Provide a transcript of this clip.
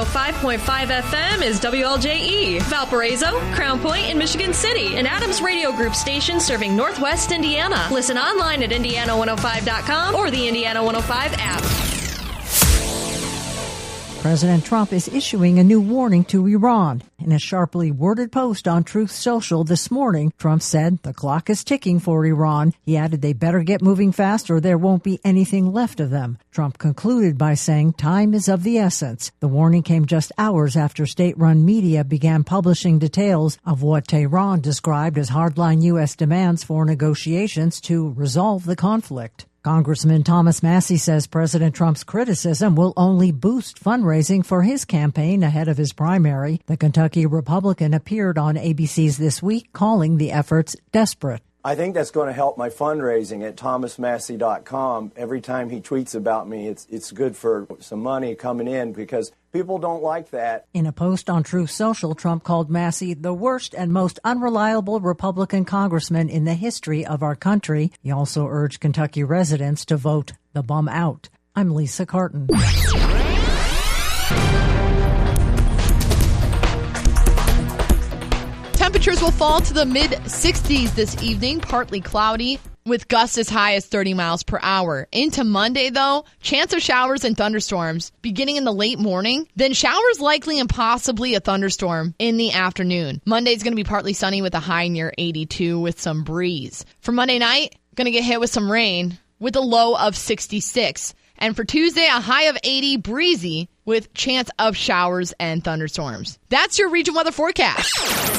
105.5 FM is WLJE, Valparaiso, Crown Point, and Michigan City, an Adams Radio Group station serving Northwest Indiana. Listen online at Indiana105.com or the Indiana 105 app. President Trump is issuing a new warning to Iran. In a sharply worded post on Truth Social this morning, Trump said the clock is ticking for Iran. He added they better get moving fast or there won't be anything left of them. Trump concluded by saying time is of the essence. The warning came just hours after state-run media began publishing details of what Tehran described as hardline U.S. demands for negotiations to resolve the conflict. Congressman Thomas Massie says President Trump's criticism will only boost fundraising for his campaign ahead of his primary. The Kentucky Republican appeared on ABC's This Week, calling the efforts desperate. I think that's going to help my fundraising at thomasmassie.com. Every time he tweets about me, it's good for some money coming in because people don't like that. In a post on Truth Social, Trump called Massie the worst and most unreliable Republican congressman in the history of our country. He also urged Kentucky residents to vote the bum out. I'm Lisa Carton. Temperatures will fall to the mid-60s this evening, partly cloudy, with gusts as high as 30 miles per hour. Into Monday, though, chance of showers and thunderstorms beginning in the late morning, then showers likely and possibly a thunderstorm in the afternoon. Monday's going to be partly sunny with a high near 82 with some breeze. For Monday night, going to get hit with some rain with a low of 66. And for Tuesday, a high of 80, breezy with chance of showers and thunderstorms. That's your region weather forecast.